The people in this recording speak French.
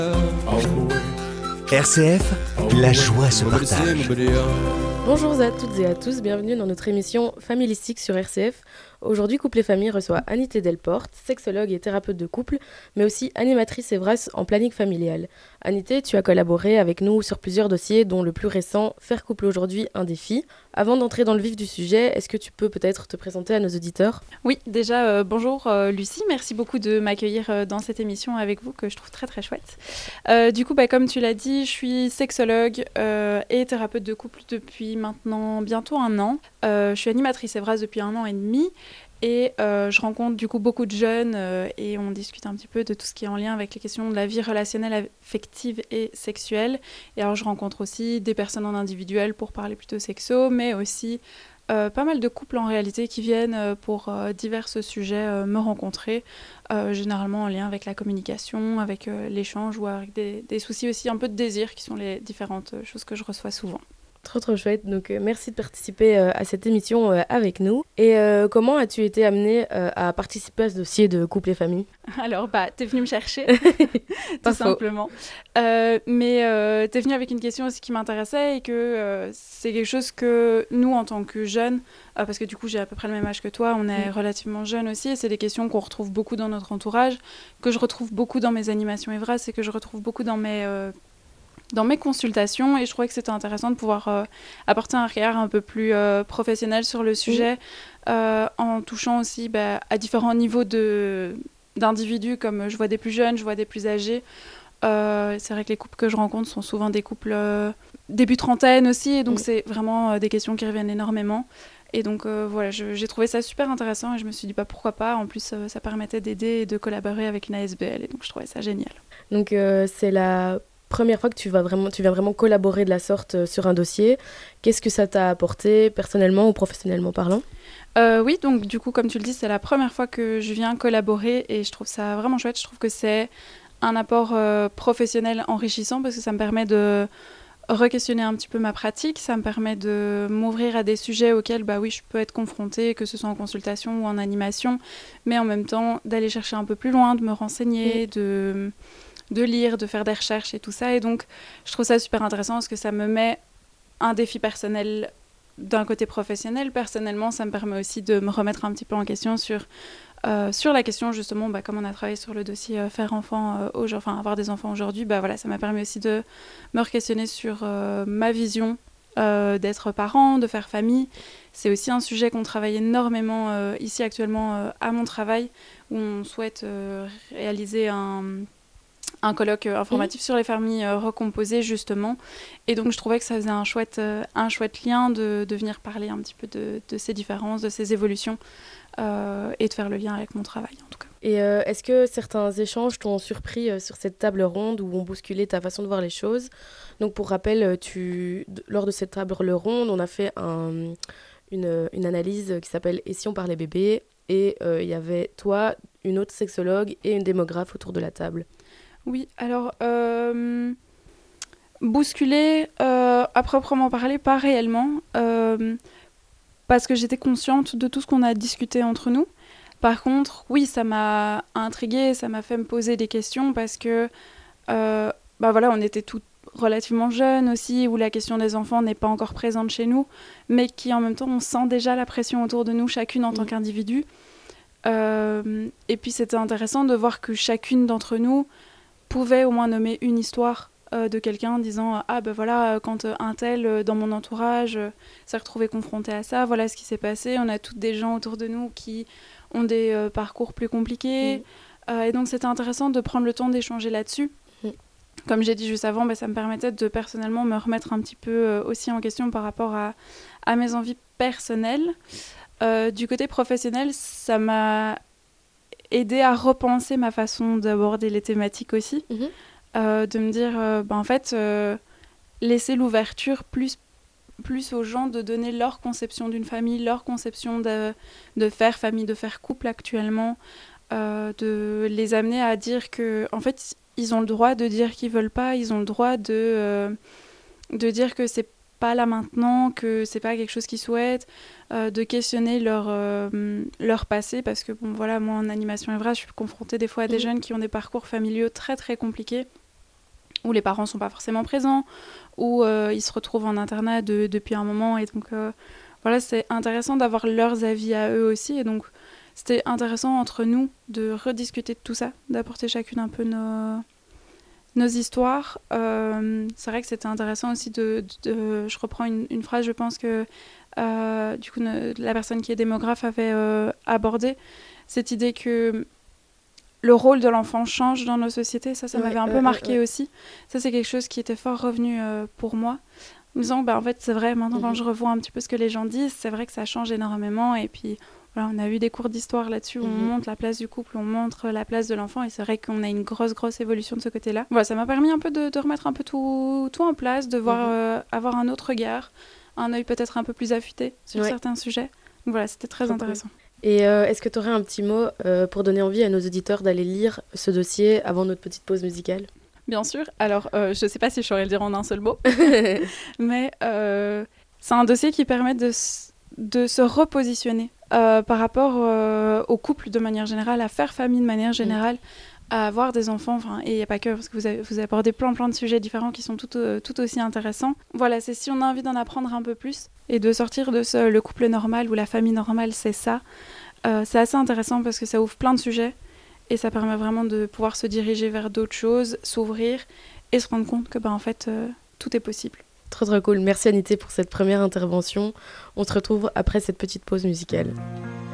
RCF, la joie se partage. Bonjour à toutes et à tous, bienvenue dans notre émission Familistique sur RCF. Aujourd'hui, Couple et Famille reçoit Anité Delporte, sexologue et thérapeute de couple, mais aussi animatrice Evras en planning familial. Anité, tu as collaboré avec nous sur plusieurs dossiers, dont le plus récent, Faire couple aujourd'hui, un défi. Avant d'entrer dans le vif du sujet, est-ce que tu peux peut-être te présenter à nos auditeurs ? Oui, déjà, bonjour Lucie, merci beaucoup de m'accueillir dans cette émission avec vous, que je trouve très très chouette. Du coup, comme tu l'as dit, je suis sexologue et thérapeute de couple depuis maintenant bientôt 1 an. Je suis animatrice Evras depuis 1 an et demi. Et je rencontre du coup beaucoup de jeunes et on discute un petit peu de tout ce qui est en lien avec les questions de la vie relationnelle, affective et sexuelle. Et alors je rencontre aussi des personnes en individuel pour parler plutôt sexo, mais aussi pas mal de couples en réalité qui viennent pour divers sujets me rencontrer, généralement en lien avec la communication, avec l'échange ou avec des soucis aussi un peu de désir qui sont les différentes choses que je reçois souvent. Trop chouette, donc merci de participer à cette émission avec nous. Et comment as-tu été amenée à participer à ce dossier de couple et famille ? Alors t'es venue me chercher, tout simplement. Mais t'es venue avec une question aussi qui m'intéressait et que c'est quelque chose que nous en tant que jeunes, parce que du coup j'ai à peu près le même âge que toi, on est relativement jeunes aussi, et c'est des questions qu'on retrouve beaucoup dans notre entourage, que je retrouve beaucoup dans mes animations Evras et que je retrouve beaucoup dans mes consultations, et je trouvais que c'était intéressant de pouvoir apporter un regard un peu plus professionnel sur le sujet, en touchant aussi à différents niveaux d'individus, comme je vois des plus jeunes, je vois des plus âgés. C'est vrai que les couples que je rencontre sont souvent des couples début trentaine aussi, et donc c'est vraiment des questions qui reviennent énormément. Et donc voilà, j'ai trouvé ça super intéressant et je me suis dit pourquoi pas. En plus, ça permettait d'aider et de collaborer avec une ASBL, et donc je trouvais ça génial. Donc c'est la première fois que tu viens vraiment collaborer de la sorte sur un dossier. Qu'est-ce que ça t'a apporté personnellement ou professionnellement parlant ? Oui, donc du coup, comme tu le dis, c'est la première fois que je viens collaborer et je trouve ça vraiment chouette. Je trouve que c'est un apport professionnel enrichissant parce que ça me permet de re-questionner un petit peu ma pratique, ça me permet de m'ouvrir à des sujets auxquels je peux être confrontée, que ce soit en consultation ou en animation, mais en même temps d'aller chercher un peu plus loin, de me renseigner, de lire, de faire des recherches et tout ça. Et donc, je trouve ça super intéressant parce que ça me met un défi personnel d'un côté professionnel. Personnellement, ça me permet aussi de me remettre un petit peu en question sur la question, justement, comme on a travaillé sur le dossier faire enfant, avoir des enfants aujourd'hui, ça m'a permis aussi de me re-questionner sur ma vision d'être parent, de faire famille. C'est aussi un sujet qu'on travaille énormément ici actuellement à mon travail, où on souhaite réaliser un colloque informatif sur les familles recomposées, justement. Et donc, je trouvais que ça faisait un chouette lien de venir parler un petit peu de ces différences, de ces évolutions, et de faire le lien avec mon travail, en tout cas. Et est-ce que certains échanges t'ont surpris sur cette table ronde ou ont bousculé ta façon de voir les choses ? Donc, pour rappel, lors de cette table ronde, on a fait une analyse qui s'appelle « Et si on parlait bébé ?» Et il y avait toi, une autre sexologue et une démographe autour de la table. Oui, alors, bousculer, à proprement parler, pas réellement, parce que j'étais consciente de tout ce qu'on a discuté entre nous. Par contre, oui, ça m'a intriguée, ça m'a fait me poser des questions, parce que, on était toutes relativement jeunes aussi, où la question des enfants n'est pas encore présente chez nous, mais qui, en même temps, on sent déjà la pression autour de nous, chacune en tant qu'individu. Et puis, c'était intéressant de voir que chacune d'entre nous pouvait au moins nommer une histoire de quelqu'un, disant quand un tel dans mon entourage s'est retrouvé confronté à ça, voilà ce qui s'est passé. On a toutes des gens autour de nous qui ont des parcours plus compliqués, et donc c'était intéressant de prendre le temps d'échanger là-dessus. Comme j'ai dit juste avant, ça me permettait de personnellement me remettre un petit peu aussi en question par rapport à mes envies personnelles. Du côté professionnel, ça m'a aidé à repenser ma façon d'aborder les thématiques aussi, de me dire, laisser l'ouverture plus aux gens de donner leur conception d'une famille, leur conception de faire famille, de faire couple actuellement, de les amener à dire que, en fait, ils ont le droit de dire qu'ils veulent pas, ils ont le droit de dire que c'est pas là maintenant, que c'est pas quelque chose qu'ils souhaitent, de questionner leur passé, parce que moi en animation Evras, je suis confrontée des fois à des jeunes qui ont des parcours familiaux très très compliqués, où les parents sont pas forcément présents, où ils se retrouvent en internat depuis un moment. Et donc, voilà, c'est intéressant d'avoir leurs avis à eux aussi. Et donc, c'était intéressant entre nous de rediscuter de tout ça, d'apporter chacune un peu nos histoires. C'est vrai que c'était intéressant aussi je reprends une phrase, je pense que du coup, la personne qui est démographe avait abordé cette idée que le rôle de l'enfant change dans nos sociétés. Ça m'avait un peu marqué aussi. Ça, c'est quelque chose qui était fort revenu pour moi. En me disant, en fait, c'est vrai, maintenant, quand je revois un petit peu ce que les gens disent, c'est vrai que ça change énormément. Et puis, voilà, on a eu des cours d'histoire là-dessus où on montre la place du couple, on montre la place de l'enfant. Et c'est vrai qu'on a une grosse évolution de ce côté-là. Voilà, ça m'a permis un peu de remettre un peu tout en place, de voir, avoir un autre regard, un œil peut-être un peu plus affûté sur certains sujets. Donc voilà, c'était très intéressant. Et est-ce que tu aurais un petit mot pour donner envie à nos auditeurs d'aller lire ce dossier avant notre petite pause musicale ? Bien sûr. Alors, je ne sais pas si je saurais le dire en un seul mot, mais c'est un dossier qui permet de se repositionner par rapport au couple de manière générale, à faire famille de manière générale, à avoir des enfants, et il n'y a pas que, parce que vous abordez plein de sujets différents qui sont tout aussi intéressants. Voilà, c'est si on a envie d'en apprendre un peu plus et de sortir de le couple normal ou la famille normale, c'est ça. C'est assez intéressant parce que ça ouvre plein de sujets et ça permet vraiment de pouvoir se diriger vers d'autres choses, s'ouvrir et se rendre compte que en fait, tout est possible. Trop cool. Merci Anité pour cette première intervention. On se retrouve après cette petite pause musicale.